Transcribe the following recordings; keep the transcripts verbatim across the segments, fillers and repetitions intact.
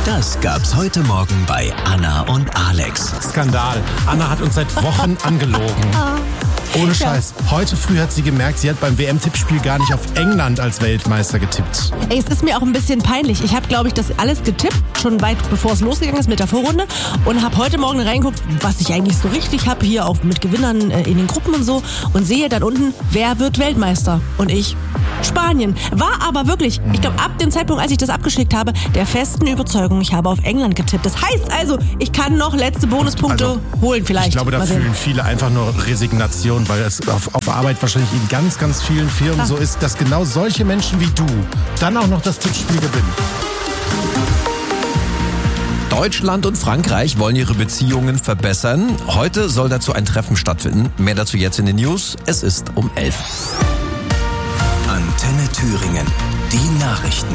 Das gab's heute Morgen bei Anna und Alex. Skandal. Anna hat uns seit Wochen angelogen. Ohne Scheiß. Heute früh hat sie gemerkt, sie hat beim W M-Tippspiel gar nicht auf England als Weltmeister getippt. Ey, es ist mir auch ein bisschen peinlich. Ich habe, glaube ich, das alles getippt, schon weit bevor es losgegangen ist mit der Vorrunde. Und habe heute Morgen reingeguckt, was ich eigentlich so richtig habe, hier auch mit Gewinnern äh, in den Gruppen und so. Und sehe dann unten, wer wird Weltmeister? Und ich, Spanien. War aber wirklich, ich glaube, ab dem Zeitpunkt, als ich das abgeschickt habe, der festen Überzeugung, ich habe auf England getippt. Das heißt also, ich kann noch letzte Bonuspunkte also, holen vielleicht. Ich glaube, da fühlen viele einfach nur Resignation, weil es auf, auf Arbeit wahrscheinlich in ganz, ganz vielen Firmen Ach. so ist, dass genau solche Menschen wie du dann auch noch das Tippspiel gewinnen. Deutschland und Frankreich wollen ihre Beziehungen verbessern. Heute soll dazu ein Treffen stattfinden. Mehr dazu jetzt in den News. Es ist um elf. Antenne Thüringen. Die Nachrichten.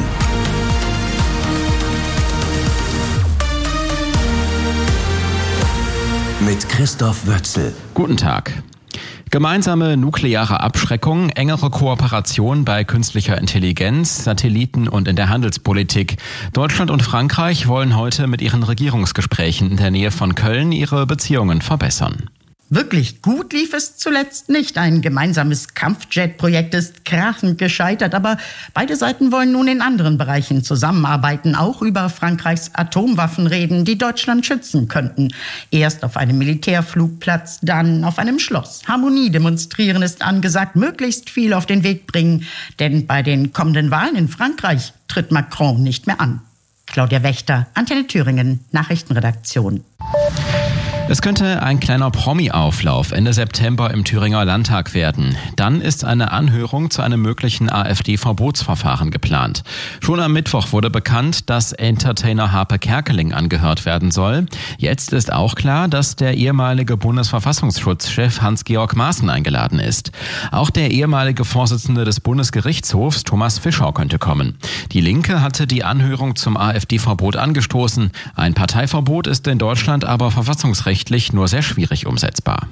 Mit Christoph Wötzel. Guten Tag. Gemeinsame nukleare Abschreckung, engere Kooperation bei künstlicher Intelligenz, Satelliten und in der Handelspolitik. Deutschland und Frankreich wollen heute mit ihren Regierungsgesprächen in der Nähe von Köln ihre Beziehungen verbessern. Wirklich gut lief es zuletzt nicht. Ein gemeinsames Kampfjet-Projekt ist krachend gescheitert, aber beide Seiten wollen nun in anderen Bereichen zusammenarbeiten, auch über Frankreichs Atomwaffen reden, die Deutschland schützen könnten. Erst auf einem Militärflugplatz, dann auf einem Schloss. Harmonie demonstrieren ist angesagt, möglichst viel auf den Weg bringen, denn bei den kommenden Wahlen in Frankreich tritt Macron nicht mehr an. Claudia Wächter, Antenne Thüringen, Nachrichtenredaktion. Es könnte ein kleiner Promi-Auflauf Ende September im Thüringer Landtag werden. Dann ist eine Anhörung zu einem möglichen AfD-Verbotsverfahren geplant. Schon am Mittwoch wurde bekannt, dass Entertainer Harpe Kerkeling angehört werden soll. Jetzt ist auch klar, dass der ehemalige Bundesverfassungsschutzchef Hans-Georg Maaßen eingeladen ist. Auch der ehemalige Vorsitzende des Bundesgerichtshofs Thomas Fischer könnte kommen. Die Linke hatte die Anhörung zum AfD-Verbot angestoßen. Ein Parteiverbot ist in Deutschland aber verfassungsrechtlich nur sehr schwierig umsetzbar.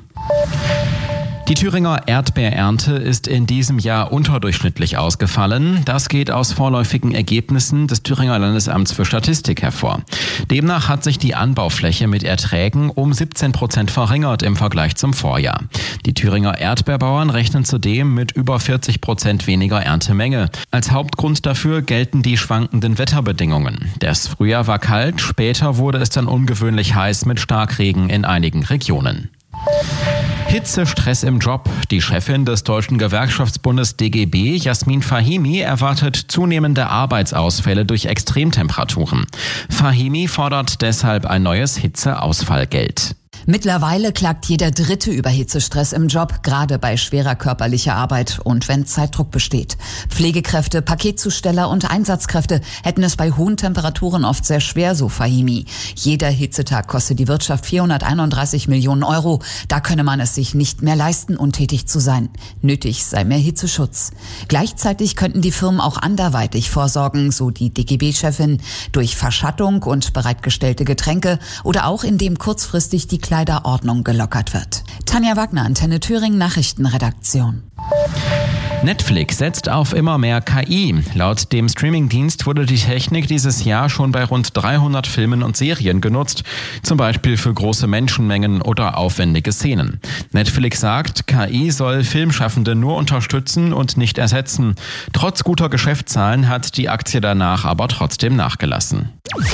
Die Thüringer Erdbeerernte ist in diesem Jahr unterdurchschnittlich ausgefallen. Das geht aus vorläufigen Ergebnissen des Thüringer Landesamts für Statistik hervor. Demnach hat sich die Anbaufläche mit Erträgen um siebzehn Prozent verringert im Vergleich zum Vorjahr. Die Thüringer Erdbeerbauern rechnen zudem mit über vierzig Prozent weniger Erntemenge. Als Hauptgrund dafür gelten die schwankenden Wetterbedingungen. Das Frühjahr war kalt, später wurde es dann ungewöhnlich heiß mit Starkregen in einigen Regionen. Hitze, Stress im Job. Die Chefin des Deutschen Gewerkschaftsbundes D G B, Jasmin Fahimi, erwartet zunehmende Arbeitsausfälle durch Extremtemperaturen. Fahimi fordert deshalb ein neues Hitzeausfallgeld. Mittlerweile klagt jeder Dritte über Hitzestress im Job, gerade bei schwerer körperlicher Arbeit und wenn Zeitdruck besteht. Pflegekräfte, Paketzusteller und Einsatzkräfte hätten es bei hohen Temperaturen oft sehr schwer, so Fahimi. Jeder Hitzetag kostet die Wirtschaft vierhunderteinunddreißig Millionen Euro. Da könne man es sich nicht mehr leisten, untätig zu sein. Nötig sei mehr Hitzeschutz. Gleichzeitig könnten die Firmen auch anderweitig vorsorgen, so die D G B-Chefin, durch Verschattung und bereitgestellte Getränke oder auch indem kurzfristig die Kleiderordnung gelockert wird. Tanja Wagner, Antenne Thüringen, Nachrichtenredaktion. Netflix setzt auf immer mehr K I. Laut dem Streamingdienst wurde die Technik dieses Jahr schon bei rund dreihundert Filmen und Serien genutzt, zum Beispiel für große Menschenmengen oder aufwendige Szenen. Netflix sagt, K I soll Filmschaffende nur unterstützen und nicht ersetzen. Trotz guter Geschäftszahlen hat die Aktie danach aber trotzdem nachgelassen.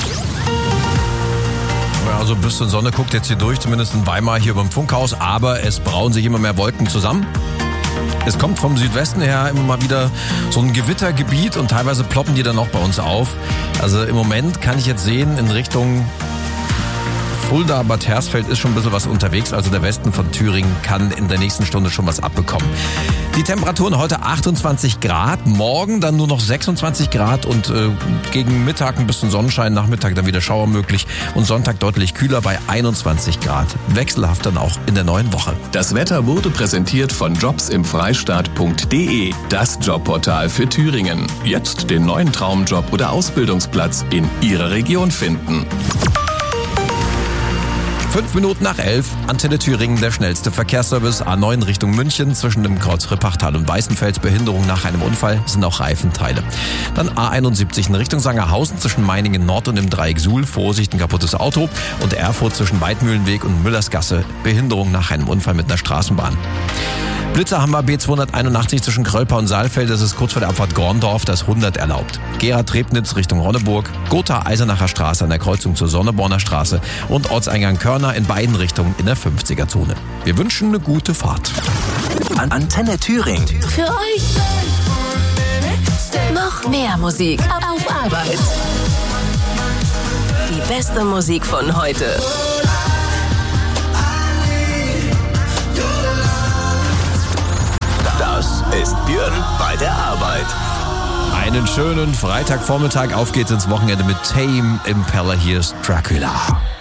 Also ein bisschen Sonne guckt jetzt hier durch, zumindest in Weimar hier beim Funkhaus, aber es brauen sich immer mehr Wolken zusammen. Es kommt vom Südwesten her immer mal wieder so ein Gewittergebiet und teilweise ploppen die dann auch bei uns auf. Also im Moment kann ich jetzt sehen, in Richtung Fulda, Bad Hersfeld ist schon ein bisschen was unterwegs. Also der Westen von Thüringen kann in der nächsten Stunde schon was abbekommen. Die Temperaturen heute achtundzwanzig Grad, morgen dann nur noch sechsundzwanzig Grad und äh, gegen Mittag ein bisschen Sonnenschein, Nachmittag dann wieder Schauer möglich und Sonntag deutlich kühler bei einundzwanzig Grad. Wechselhaft dann auch in der neuen Woche. Das Wetter wurde präsentiert von jobs im freistaat punkt de, das Jobportal für Thüringen. Jetzt den neuen Traumjob oder Ausbildungsplatz in Ihrer Region finden. Fünf Minuten nach elf, Antenne Thüringen, der schnellste Verkehrsservice. A neun Richtung München, zwischen dem Kreuz Rippachtal und Weißenfels. Behinderung nach einem Unfall, sind auch Reifenteile. Dann A einundsiebzig in Richtung Sangerhausen, zwischen Meiningen Nord und dem Dreieck Suhl. Vorsicht, ein kaputtes Auto. Und Erfurt zwischen Weidmühlenweg und Müllersgasse. Behinderung nach einem Unfall mit einer Straßenbahn. Blitzer haben wir B zweihunderteinundachtzig zwischen Krölper und Saalfeld. Das ist kurz vor der Abfahrt Gorndorf, das hundert erlaubt. Gera-Trebnitz Richtung Ronneburg, Gotha-Eisenacher Straße an der Kreuzung zur Sonneborner Straße und Ortseingang Körner in beiden Richtungen in der fünfziger-Zone. Wir wünschen eine gute Fahrt. An Antenne Thüringen. Für euch noch mehr Musik auf Arbeit. Die beste Musik von heute. Das ist Björn bei der Arbeit. Einen schönen Freitagvormittag. Auf geht's ins Wochenende mit Tame Impala. Hier ist Dracula.